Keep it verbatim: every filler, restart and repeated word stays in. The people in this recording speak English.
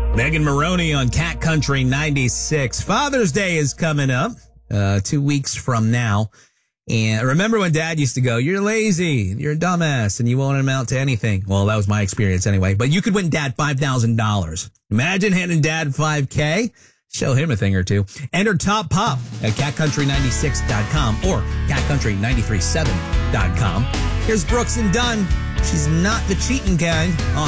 Megan Maroney on Cat Country ninety-six. Father's Day is coming up uh, two weeks from now. And remember when Dad used to go, you're lazy, you're a dumbass, and you won't amount to anything. Well, that was my experience anyway. But you could win Dad five thousand dollars. Imagine handing Dad five K. Show him a thing or two. Enter Top Pop at cat country ninety-six dot com or cat country nine three seven dot com. Here's Brooks and Dunn. She's not the cheating kind on